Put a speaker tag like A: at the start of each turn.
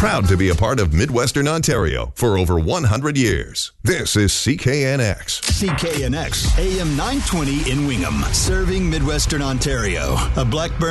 A: Proud to be a part of Midwestern Ontario for over 100 years. This is CKNX.
B: CKNX, AM 920 in Wingham, serving Midwestern Ontario. A Blackburn